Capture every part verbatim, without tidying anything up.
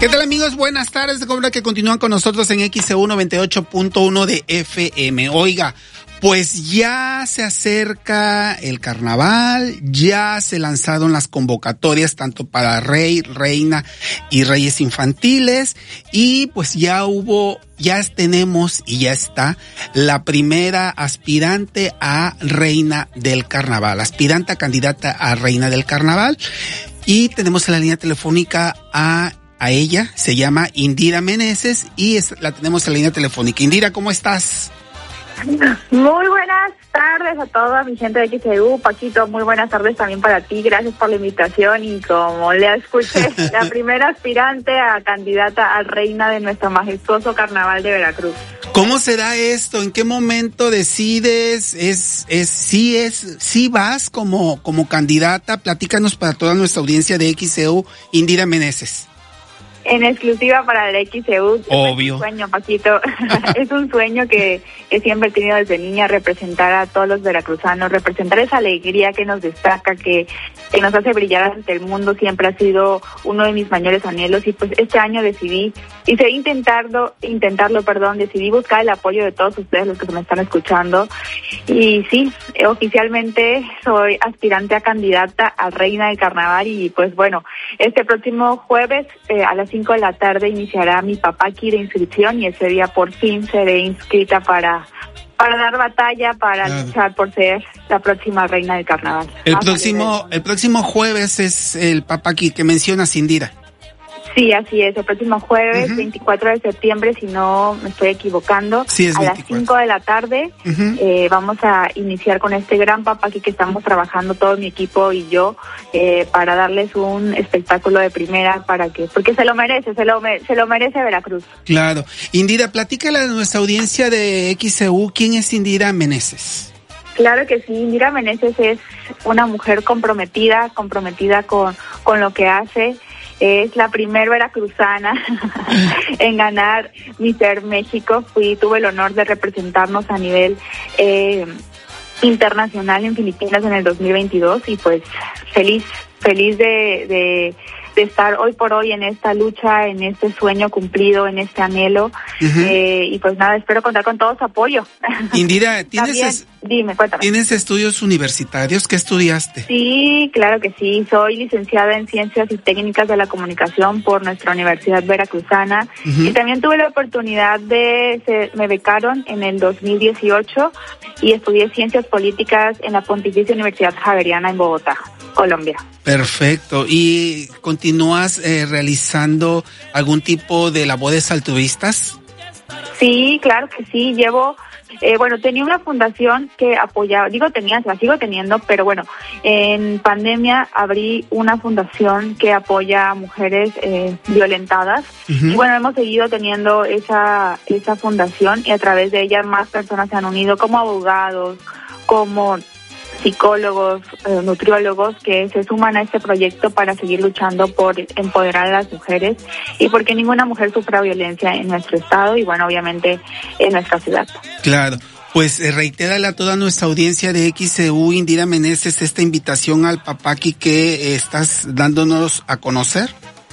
¿Qué tal, amigos? Buenas tardes. Recuerda que continúan con nosotros en X C U noventa y ocho punto uno de F M. Oiga, pues ya se acerca el carnaval, ya se lanzaron las convocatorias tanto para rey, reina y reyes infantiles, y pues ya hubo, ya tenemos y ya está la primera aspirante a reina del carnaval, aspirante a candidata a reina del carnaval, y tenemos en la línea telefónica a A ella, se llama Indira Meneses y es, la tenemos en la línea telefónica. Indira, ¿cómo estás? Muy buenas tardes a toda mi gente de X C U. Paquito, muy buenas tardes también para ti. Gracias por la invitación y como le escuché, la primera aspirante a candidata a reina de nuestro majestuoso carnaval de Veracruz. ¿Cómo será esto? ¿En qué momento decides? ¿Es, es, sí es, sí vas como, como candidata? Platícanos para toda nuestra audiencia de X C U, Indira Meneses. En exclusiva para el X C U. Obvio. Es un sueño, Paquito. Es un sueño que, que siempre he tenido desde niña, representar a todos los veracruzanos, representar esa alegría que nos destaca, que, que nos hace brillar ante el mundo. Siempre ha sido uno de mis mayores anhelos y pues este año decidí, y seguí intentando, intentarlo, perdón, decidí buscar el apoyo de todos ustedes, los que me están escuchando. Y sí, oficialmente soy aspirante a candidata a reina del carnaval y pues bueno, este próximo jueves eh, a las cinco de la tarde iniciará mi papaqui de inscripción y ese día por fin seré inscrita para para dar batalla, para claro. luchar por ser la próxima reina del carnaval. El próximo el próximo jueves es el papaqui que mencionas, Indira. Sí, así es, el próximo jueves, uh-huh. veinticuatro de septiembre, si no me estoy equivocando, sí, es a las cinco de la tarde, uh-huh. eh, vamos a iniciar con este gran papaqui que estamos trabajando todo mi equipo y yo, eh, para darles un espectáculo de primera, para que, porque se lo merece, se lo, se lo merece Veracruz. Claro. Indira, platícale a nuestra audiencia de X C U, ¿quién es Indira Meneses? Claro que sí, Indira Meneses es una mujer comprometida, comprometida con, con lo que hace. Es la primer veracruzana en ganar Mister México. Fui, tuve el honor de representarnos a nivel eh, internacional en Filipinas en el dos mil veintidós y pues feliz, feliz de, de, de estar hoy por hoy en esta lucha, en este sueño cumplido, en este anhelo. Uh-huh. eh, y pues nada, espero contar con todo su apoyo. Indira, ¿tienes, También, es, dime, cuéntame. ¿tienes estudios universitarios? ¿Qué estudiaste? Sí, claro que sí. Soy licenciada en Ciencias y Técnicas de la Comunicación por nuestra Universidad Veracruzana. Uh-huh. Y también tuve la oportunidad de, se, me becaron en el dos mil dieciocho y estudié Ciencias Políticas en la Pontificia Universidad Javeriana en Bogotá, Colombia. Perfecto. ¿Y continúas eh, realizando algún tipo de labores altruistas? Sí, claro que sí. Llevo, eh, bueno, tenía una fundación que apoyaba, digo tenía, la sigo teniendo, pero bueno, en pandemia abrí una fundación que apoya a mujeres eh, violentadas. Uh-huh. Y bueno, hemos seguido teniendo esa, esa fundación y a través de ella más personas se han unido como abogados, como psicólogos, eh, nutriólogos que se suman a este proyecto para seguir luchando por empoderar a las mujeres y porque ninguna mujer sufra violencia en nuestro estado y bueno, obviamente en nuestra ciudad. Claro. Pues eh, reitérale a toda nuestra audiencia de X C U, Indira Meneses, esta invitación al papaqui que eh, estás dándonos a conocer.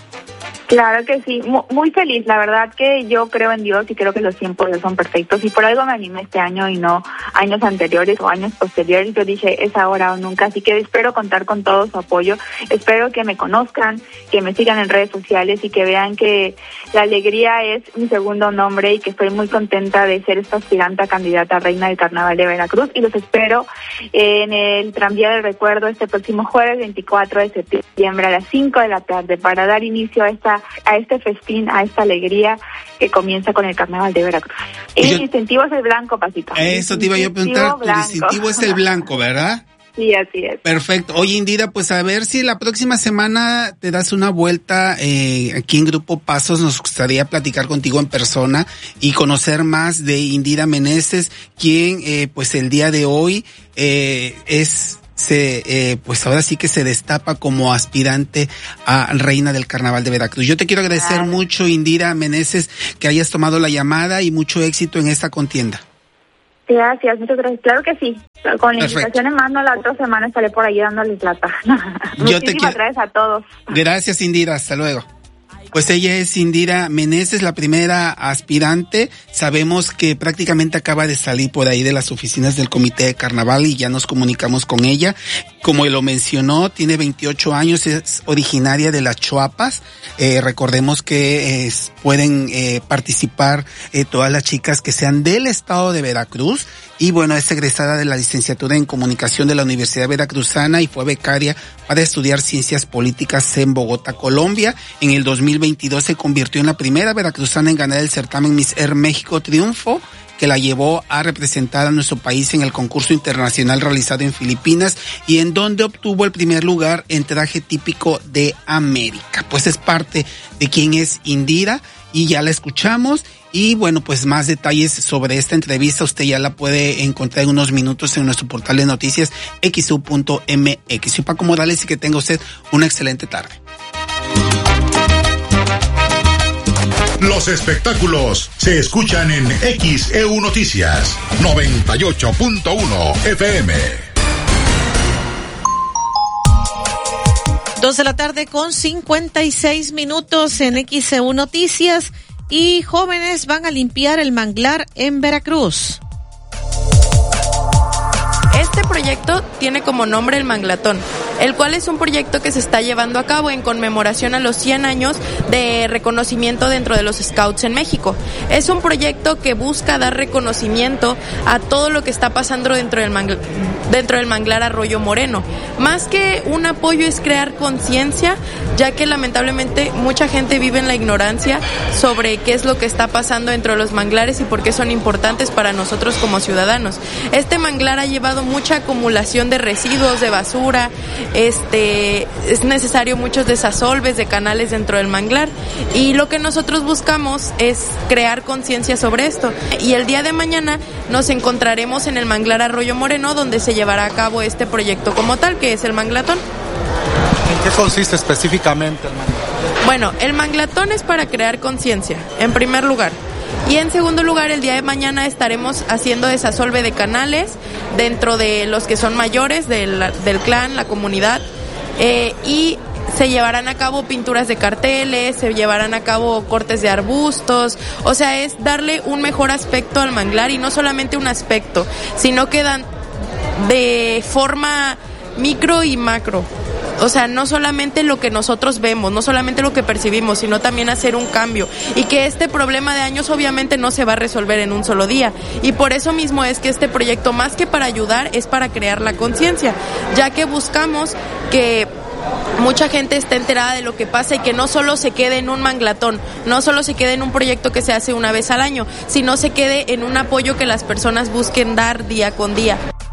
Claro que sí, muy feliz, la verdad que yo creo en Dios y creo que los tiempos son perfectos y por algo me animé este año y no años anteriores o años posteriores. Yo dije es ahora o nunca, así que espero contar con todo su apoyo, espero que me conozcan, que me sigan en redes sociales y que vean que la alegría es mi segundo nombre y que estoy muy contenta de ser esta aspirante a candidata a reina del carnaval de Veracruz y los espero en el tranvía del recuerdo este próximo jueves veinticuatro de septiembre a las cinco de la tarde para dar inicio a esta a este festín, a esta alegría que comienza con el carnaval de Veracruz. Y el distintivo es el blanco, Pasito. Eso te iba yo a preguntar, tu distintivo es el blanco, ¿verdad? Sí, así es. Perfecto. Oye, Indira, pues a ver si la próxima semana te das una vuelta eh, aquí en Grupo Pasos. Nos gustaría platicar contigo en persona y conocer más de Indira Meneses, quien eh, pues el día de hoy eh, es... se eh, pues ahora sí que se destapa como aspirante a reina del carnaval de Veracruz. Yo te quiero agradecer claro. mucho, Indira Meneses, que hayas tomado la llamada y mucho éxito en esta contienda. Gracias, muchas gracias. Claro que sí. Con la invitación en mano, la otra semana estaré por ahí dándoles plata. Yo te quiero... gracias a todos. Gracias, Indira. Hasta luego. Pues ella es Indira Meneses, la primera aspirante. Sabemos que prácticamente acaba de salir por ahí de las oficinas del Comité de Carnaval y ya nos comunicamos con ella. Como lo mencionó, tiene veintiocho años, es originaria de las Chuapas. Eh, recordemos que eh, pueden eh, participar eh, todas las chicas que sean del estado de Veracruz. Y bueno, es egresada de la licenciatura en Comunicación de la Universidad Veracruzana y fue becaria para estudiar Ciencias Políticas en Bogotá, Colombia. En el dos mil veintidós se convirtió en la primera veracruzana en ganar el certamen Miss Air México Triunfo, que la llevó a representar a nuestro país en el concurso internacional realizado en Filipinas y en donde obtuvo el primer lugar en traje típico de América. Pues es parte de quién es Indira y ya la escuchamos. Y bueno, pues más detalles sobre esta entrevista usted ya la puede encontrar en unos minutos en nuestro portal de noticias equis u punto eme equis. Y Paco Morales, y que tenga usted una excelente tarde. Los espectáculos se escuchan en X E U Noticias noventa y ocho punto uno F M. Dos de la tarde con cincuenta y seis minutos en X E U Noticias. Y jóvenes van a limpiar el manglar en Veracruz. Este proyecto tiene como nombre el Manglatón, el cual es un proyecto que se está llevando a cabo en conmemoración a los cien años de reconocimiento dentro de los Scouts en México. Es un proyecto que busca dar reconocimiento a todo lo que está pasando dentro del manglar, dentro del manglar Arroyo Moreno. Más que un apoyo es crear conciencia, ya que lamentablemente mucha gente vive en la ignorancia sobre qué es lo que está pasando dentro de los manglares y por qué son importantes para nosotros como ciudadanos. Este manglar ha llevado mucha acumulación de residuos, de basura, este es necesario muchos desasolves de canales dentro del manglar y lo que nosotros buscamos es crear conciencia sobre esto. Y el día de mañana nos encontraremos en el manglar Arroyo Moreno, donde se llevará a cabo este proyecto como tal, que es el Manglatón. ¿En qué consiste específicamente el Manglatón? Bueno, el Manglatón es para crear conciencia, en primer lugar. Y en segundo lugar, el día de mañana estaremos haciendo desasolve de canales dentro de los que son mayores del, del clan, la comunidad, eh, y se llevarán a cabo pinturas de carteles, se llevarán a cabo cortes de arbustos, o sea, es darle un mejor aspecto al manglar y no solamente un aspecto, sino que dan de forma micro y macro. O sea, no solamente lo que nosotros vemos, no solamente lo que percibimos, sino también hacer un cambio. Y que este problema de años obviamente no se va a resolver en un solo día. Y por eso mismo es que este proyecto, más que para ayudar, es para crear la conciencia, ya que buscamos que mucha gente esté enterada de lo que pasa y que no solo se quede en un manglatón, no solo se quede en un proyecto que se hace una vez al año, sino se quede en un apoyo que las personas busquen dar día con día.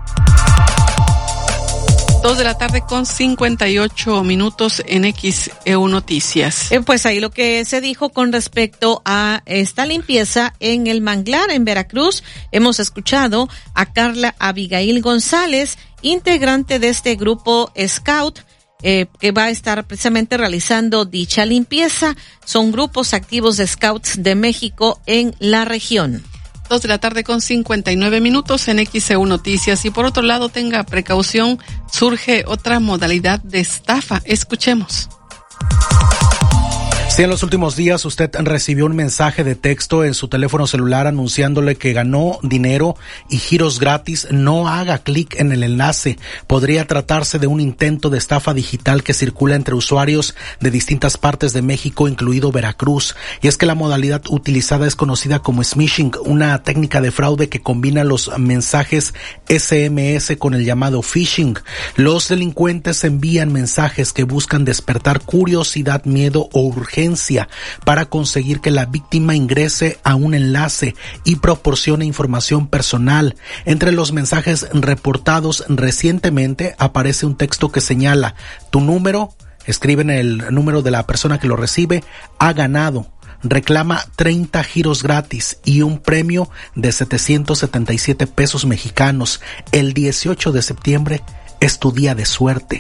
Dos de la tarde con cincuenta y ocho minutos en X E U Noticias. Eh, pues ahí lo que se dijo con respecto a esta limpieza en el manglar en Veracruz. Hemos escuchado a Carla Abigail González, integrante de este grupo Scout, eh, que va a estar precisamente realizando dicha limpieza. Son grupos activos de Scouts de México en la región. Dos de la tarde con cincuenta y nueve minutos en X E U Noticias. Y por otro lado, tenga precaución, surge otra modalidad de estafa. Escuchemos. Si en los últimos días usted recibió un mensaje de texto en su teléfono celular anunciándole que ganó dinero y giros gratis, no haga clic en el enlace. Podría tratarse de un intento de estafa digital que circula entre usuarios de distintas partes de México, incluido Veracruz. Y es que la modalidad utilizada es conocida como smishing, una técnica de fraude que combina los mensajes ese eme ese con el llamado phishing. Los delincuentes envían mensajes que buscan despertar curiosidad, miedo o urgencia para conseguir que la víctima ingrese a un enlace y proporcione información personal. Entre los mensajes reportados recientemente aparece un texto que señala: tu número, escriben el número de la persona que lo recibe, ha ganado, reclama treinta giros gratis y un premio de setecientos setenta y siete pesos mexicanos. El dieciocho de septiembre es tu día de suerte.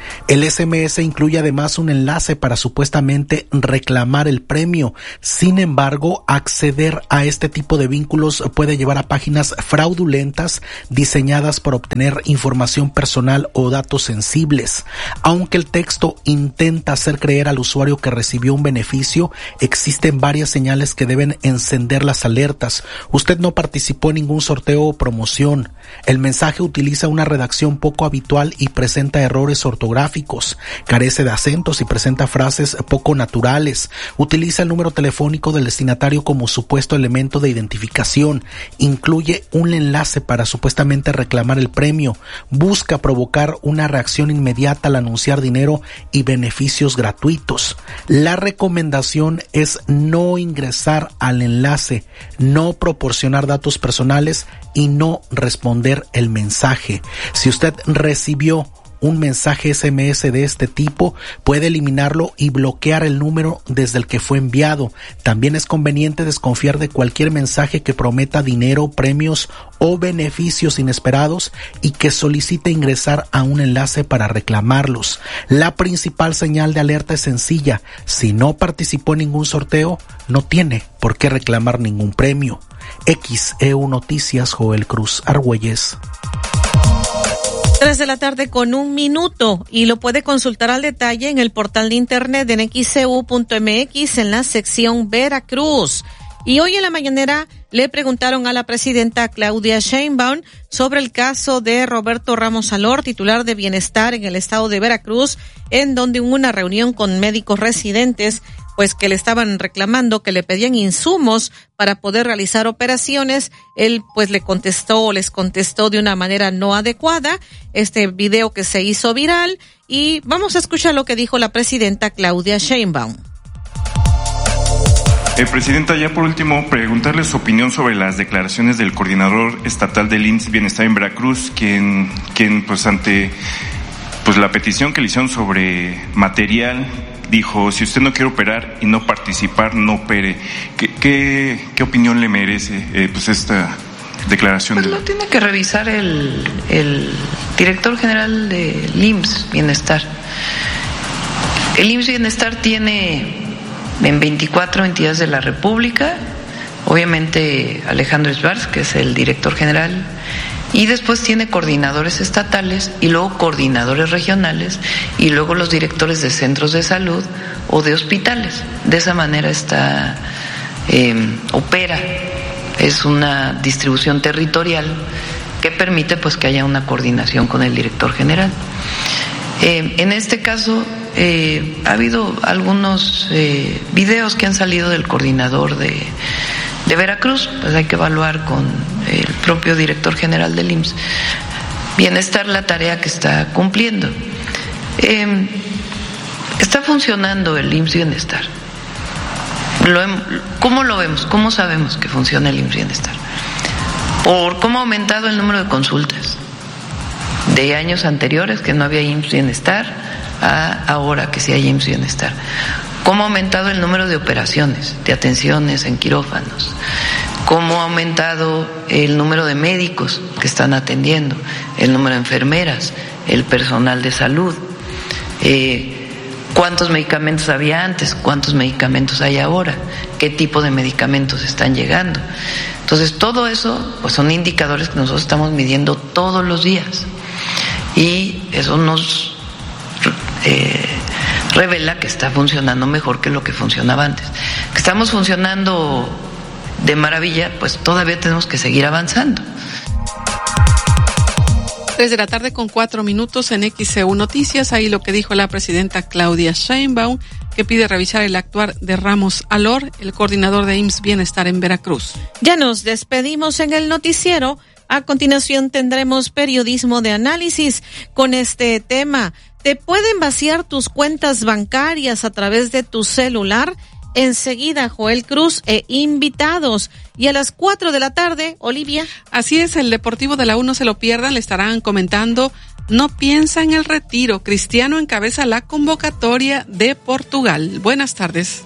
El ese eme ese incluye además un enlace para supuestamente reclamar el premio. Sin embargo, acceder a este tipo de vínculos puede llevar a páginas fraudulentas diseñadas para obtener información personal o datos sensibles. Aunque el texto intenta hacer creer al usuario que recibió un beneficio, existen varias señales que deben encender las alertas. Usted no participó en ningún sorteo o promoción. El mensaje utiliza una redacción poco habitual y presenta errores ortográficos. Carece de acentos y presenta frases poco naturales. Utiliza el número telefónico del destinatario como supuesto elemento de identificación. Incluye un enlace para supuestamente reclamar el premio. Busca provocar una reacción inmediata al anunciar dinero y beneficios gratuitos. La recomendación es no ingresar al enlace, no proporcionar datos personales y no responder el mensaje. Si usted recibió un mensaje ese eme ese de este tipo, puede eliminarlo y bloquear el número desde el que fue enviado. También es conveniente desconfiar de cualquier mensaje que prometa dinero, premios o beneficios inesperados y que solicite ingresar a un enlace para reclamarlos. La principal señal de alerta es sencilla: si no participó en ningún sorteo, no tiene por qué reclamar ningún premio. X E U Noticias, Joel Cruz Argüelles. Tres de la tarde con un minuto, y lo puede consultar al detalle en el portal de internet en equis e u punto eme equis en la sección Veracruz. Y hoy en la mañanera le preguntaron a la presidenta Claudia Sheinbaum sobre el caso de Roberto Ramos Alor, titular de Bienestar en el estado de Veracruz, en donde hubo una reunión con médicos residentes, pues que le estaban reclamando que le pedían insumos para poder realizar operaciones. Él pues le contestó o les contestó de una manera no adecuada, este video que se hizo viral, y vamos a escuchar lo que dijo la presidenta Claudia Sheinbaum. Eh, Presidenta, ya por último, preguntarle su opinión sobre las declaraciones del coordinador estatal del I M S S Bienestar en Veracruz, quien, quien pues ante pues la petición que le hicieron sobre material, dijo: si usted no quiere operar y no participar, no opere. ¿Qué, qué, qué opinión le merece eh, pues esta declaración? Pues lo tiene que revisar el, el director general del I M S S Bienestar. El I M S S Bienestar tiene en veinticuatro entidades de la República, obviamente Alejandro Schwartz, que es el director general, y después tiene coordinadores estatales y luego coordinadores regionales y luego los directores de centros de salud o de hospitales. De esa manera está eh, opera, es una distribución territorial que permite pues que haya una coordinación con el director general. Eh, en este caso eh, ha habido algunos eh, videos que han salido del coordinador de, de Veracruz, pues hay que evaluar con el propio director general del I M S S Bienestar la tarea que está cumpliendo. Eh, está funcionando el I M S S Bienestar. Lo, ¿Cómo lo vemos? ¿Cómo sabemos que funciona el I M S S Bienestar? Por cómo ha aumentado el número de consultas de años anteriores que no había I M S S Bienestar a ahora que sí hay I M S S Bienestar. Cómo ha aumentado el número de operaciones, de atenciones en quirófanos. Cómo ha aumentado el número de médicos que están atendiendo, el número de enfermeras, el personal de salud. Eh, cuántos medicamentos había antes, cuántos medicamentos hay ahora, qué tipo de medicamentos están llegando. Entonces todo eso pues son indicadores que nosotros estamos midiendo todos los días. Y eso nos eh, revela que está funcionando mejor que lo que funcionaba antes. Que estamos funcionando de maravilla, pues todavía tenemos que seguir avanzando. Tres de la tarde con cuatro minutos en X E U Noticias. Ahí lo que dijo la presidenta Claudia Sheinbaum, que pide revisar el actuar de Ramos Alor, el coordinador de I M S S Bienestar en Veracruz. Ya nos despedimos en el noticiero. A continuación tendremos periodismo de análisis con este tema. ¿Te pueden vaciar tus cuentas bancarias a través de tu celular? Enseguida, Joel Cruz e invitados. Y a las cuatro de la tarde, Olivia. Así es, el Deportivo de la U, no se lo pierdan, le estarán comentando. No piensa en el retiro. Cristiano encabeza la convocatoria de Portugal. Buenas tardes.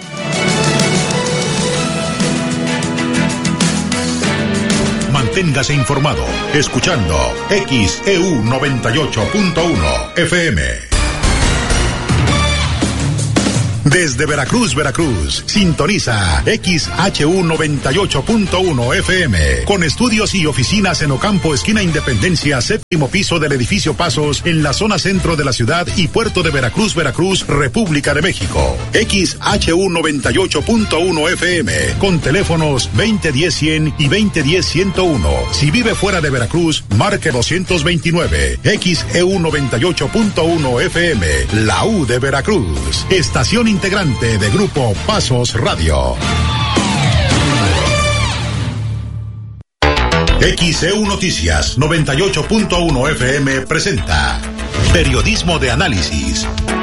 Manténgase informado escuchando X E U noventa y ocho punto uno F M. Desde Veracruz, Veracruz, sintoniza X H U noventa y ocho punto uno F M, con estudios y oficinas en Ocampo, esquina Independencia, séptimo piso del edificio Pasos, en la zona centro de la ciudad y puerto de Veracruz, Veracruz, República de México. X H U noventa y ocho punto uno F M, con teléfonos veinte diez cien y veinte diez ciento uno. Si vive fuera de Veracruz, marque doscientos veintinueve. X E U noventa y ocho punto uno F M, la U de Veracruz. Estación integrante de Grupo Pasos Radio. X E U Noticias noventa y ocho punto uno F M presenta Periodismo de Análisis.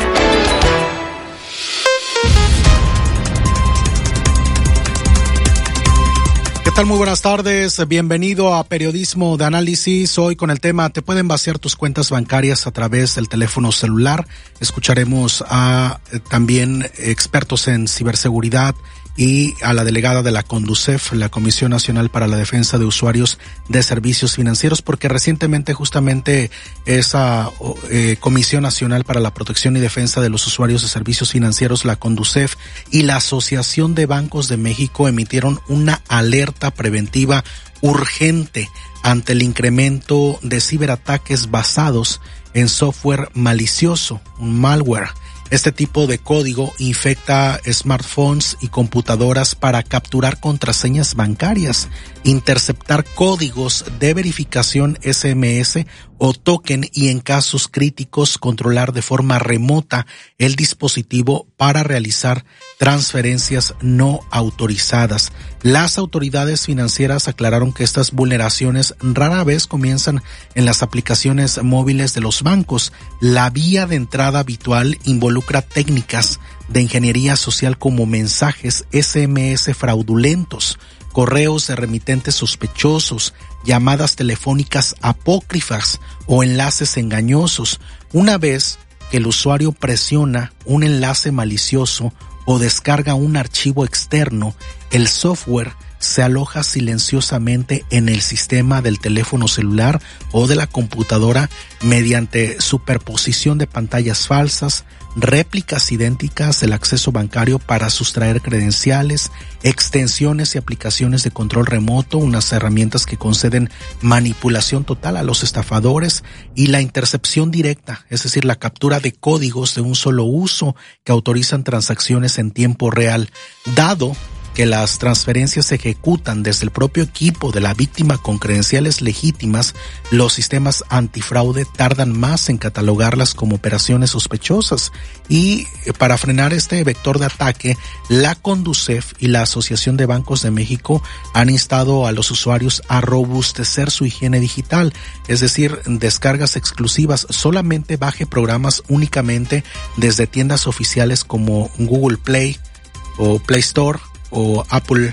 ¿Qué tal? Muy buenas tardes. Bienvenido a Periodismo de Análisis. Hoy con el tema ¿te pueden vaciar tus cuentas bancarias a través del teléfono celular? Escucharemos a eh, también expertos en ciberseguridad y a la delegada de la CONDUCEF, la Comisión Nacional para la Defensa de Usuarios de Servicios Financieros, porque recientemente justamente esa eh, Comisión Nacional para la Protección y Defensa de los Usuarios de Servicios Financieros, la CONDUCEF, y la Asociación de Bancos de México emitieron una alerta preventiva urgente ante el incremento de ciberataques basados en software malicioso, un malware. Este tipo de código infecta smartphones y computadoras para capturar contraseñas bancarias, interceptar códigos de verificación S M S o token y, en casos críticos, controlar de forma remota el dispositivo para realizar transferencias no autorizadas. Las autoridades financieras aclararon que estas vulneraciones rara vez comienzan en las aplicaciones móviles de los bancos. La vía de entrada habitual involucra técnicas de ingeniería social como mensajes S M S fraudulentos, correos de remitentes sospechosos, llamadas telefónicas apócrifas o enlaces engañosos. Una vez que el usuario presiona un enlace malicioso o descarga un archivo externo, el software se aloja silenciosamente en el sistema del teléfono celular o de la computadora mediante superposición de pantallas falsas, réplicas idénticas del acceso bancario para sustraer credenciales, extensiones y aplicaciones de control remoto, unas herramientas que conceden manipulación total a los estafadores, y la intercepción directa, es decir, la captura de códigos de un solo uso que autorizan transacciones en tiempo real. Dado que las transferencias se ejecutan desde el propio equipo de la víctima con credenciales legítimas, los sistemas antifraude tardan más en catalogarlas como operaciones sospechosas. Y para frenar este vector de ataque, la CONDUCEF y la Asociación de Bancos de México han instado a los usuarios a robustecer su higiene digital, es decir, descargas exclusivas. Solamente baje programas únicamente desde tiendas oficiales como Google Play o Play Store o Apple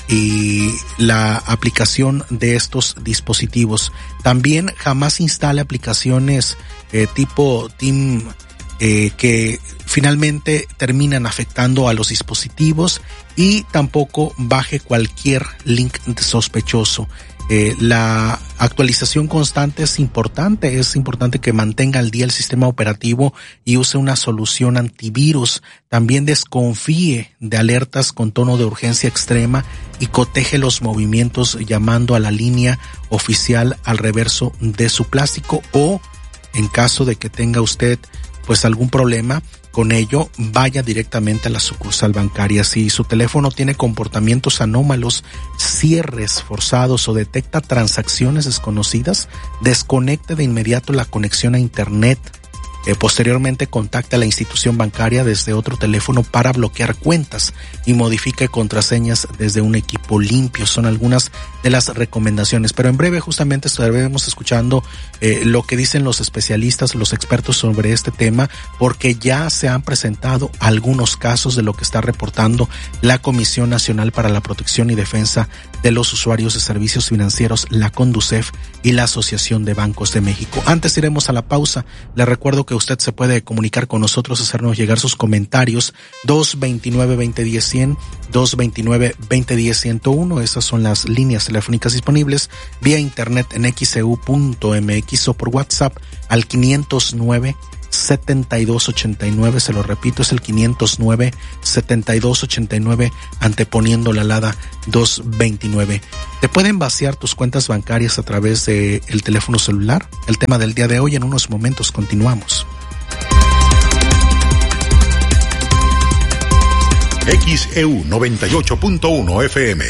y la aplicación de estos dispositivos. También jamás instale aplicaciones eh, tipo Team eh, que finalmente terminan afectando a los dispositivos, y tampoco baje cualquier link sospechoso. Eh, la actualización constante es importante, es importante que mantenga al día el sistema operativo y use una solución antivirus. También desconfíe de alertas con tono de urgencia extrema y coteje los movimientos llamando a la línea oficial al reverso de su plástico, o en caso de que tenga usted pues algún problema con ello, vaya directamente a la sucursal bancaria. Si su teléfono tiene comportamientos anómalos, cierres forzados o detecta transacciones desconocidas, desconecte de inmediato la conexión a Internet. Eh, posteriormente contacte a la institución bancaria desde otro teléfono para bloquear cuentas y modifique contraseñas desde un equipo limpio. Son algunas de las recomendaciones, pero en breve justamente estaremos escuchando eh, lo que dicen los especialistas, los expertos sobre este tema, porque ya se han presentado algunos casos de lo que está reportando la Comisión Nacional para la Protección y Defensa de los Usuarios de Servicios Financieros, la CONDUCEF, y la Asociación de Bancos de México. Antes iremos a la pausa. Le recuerdo que usted se puede comunicar con nosotros, hacernos llegar sus comentarios, dos veintinueve, veinte diez, cien, dos veintinueve, veinte diez, ciento uno. Esas son las líneas telefónicas disponibles, vía internet en x e u punto m x o por WhatsApp al quinientos nueve, setenta y dos ochenta y nueve, se lo repito, es el quinientos nueve, setenta y dos ochenta y nueve, anteponiendo la alada doscientos veintinueve. Te pueden vaciar tus cuentas bancarias a través de el teléfono celular. El tema del día de hoy, en unos momentos continuamos. X E U noventa y ocho punto uno F M.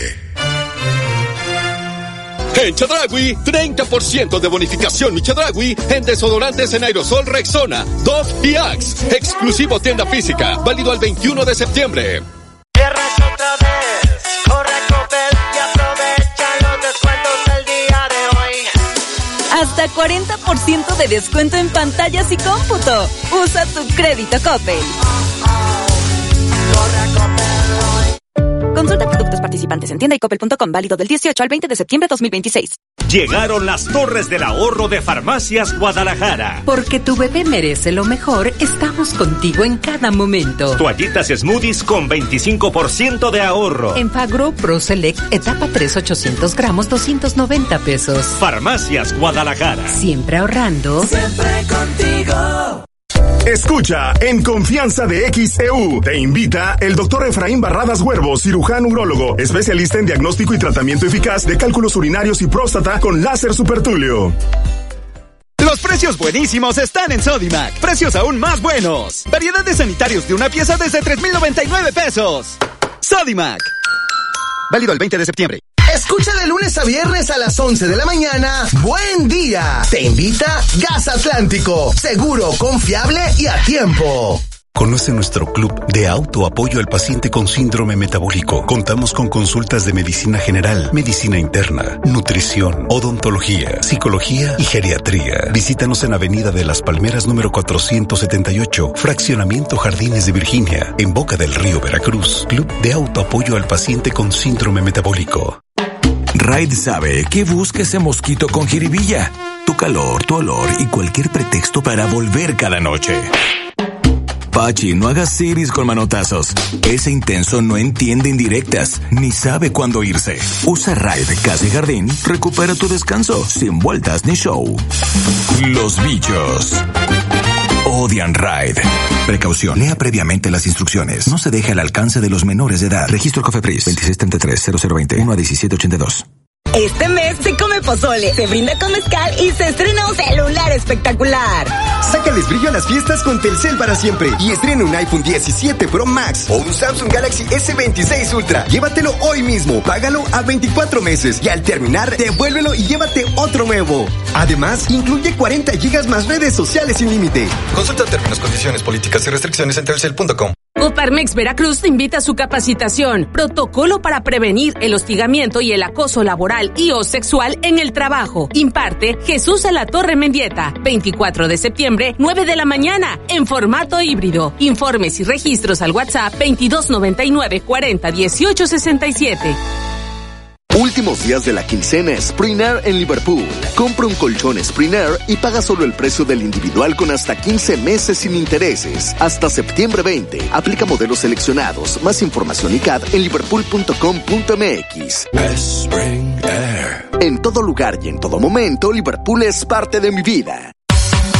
En Chedraui, treinta por ciento de bonificación mi Chedraui en desodorantes en aerosol Rexona, Dove y Axe. Exclusivo tienda física, válido al veintiuno de septiembre. Viernes otra vez, corre a Coppel y aprovecha los descuentos del día de hoy. Hasta cuarenta por ciento de descuento en pantallas y cómputo. Usa tu crédito Coppel. Consulta productos participantes en tienda y coppel punto com, válido del dieciocho al veinte de septiembre de dos mil veintiséis. Llegaron las Torres del Ahorro de Farmacias Guadalajara. Porque tu bebé merece lo mejor, estamos contigo en cada momento. Toallitas Smoothies con veinticinco por ciento de ahorro. En Fagro Pro Select, etapa tres, ochocientos gramos, doscientos noventa pesos. Farmacias Guadalajara. Siempre ahorrando. Siempre contigo. Escucha En Confianza de X E U. Te invita el doctor Efraín Barradas Huervo, cirujano urólogo, especialista en diagnóstico y tratamiento eficaz de cálculos urinarios y próstata con láser supertulio. Los precios buenísimos están en Sodimac. Precios aún más buenos. Variedad de sanitarios de una pieza desde tres mil noventa y nueve pesos. Sodimac. Válido el veinte de septiembre. Escucha de lunes a viernes a las once de la mañana. Buen día. Te invita Gas Atlántico. Seguro, confiable y a tiempo. Conoce nuestro club de autoapoyo al paciente con síndrome metabólico. Contamos con consultas de medicina general, medicina interna, nutrición, odontología, psicología y geriatría. Visítanos en Avenida de las Palmeras número cuatrocientos setenta y ocho, Fraccionamiento Jardines de Virginia, en Boca del Río, Veracruz. Club de autoapoyo al paciente con síndrome metabólico. Raid sabe que busca ese mosquito con jiribilla, tu calor, tu olor y cualquier pretexto para volver cada noche. Pachi, no hagas siris con manotazos. Ese intenso no entiende indirectas, ni sabe cuándo irse. Usa Raid Casa y Jardín, recupera tu descanso, sin vueltas ni show. Los bichos odian Raid. Precaución, lea previamente las instrucciones. No se deje al alcance de los menores de edad. Registro COFEPRIS veintiséis treinta y tres cero cero veinte uno a diecisiete ochenta y dos. Este mes se come pozole, se brinda con mezcal y se estrena un celular espectacular. Sácales brillo a las fiestas con Telcel para siempre y estrena un iPhone diecisiete Pro Max o un Samsung Galaxy S veintiséis Ultra. Llévatelo hoy mismo, págalo a veinticuatro meses y al terminar, devuélvelo y llévate otro nuevo. Además, incluye cuarenta gigas más redes sociales sin límite. Consulta términos, condiciones, políticas y restricciones en telcel punto com. Coparmex Veracruz te invita a su capacitación, protocolo para prevenir el hostigamiento y el acoso laboral y o sexual en el trabajo. Imparte Jesús a la Torre Mendieta, veinticuatro de septiembre, nueve de la mañana, en formato híbrido. Informes y registros al WhatsApp veintidós noventa y nueve cuarenta dieciocho sesenta y siete. Últimos días de la quincena Sprinair en Liverpool. Compra un colchón Sprinair y paga solo el precio del individual con hasta quince meses sin intereses. Hasta septiembre veinte. Aplica modelos seleccionados. Más información y C A D en liverpool punto com punto m x. Spring Air. En todo lugar y en todo momento, Liverpool es parte de mi vida.